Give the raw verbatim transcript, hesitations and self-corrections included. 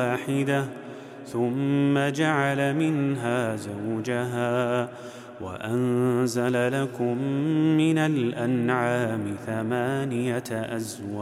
واحدة ثم جعل منها زوجها وأنزل لكم من الأنعام ثمانية أزواج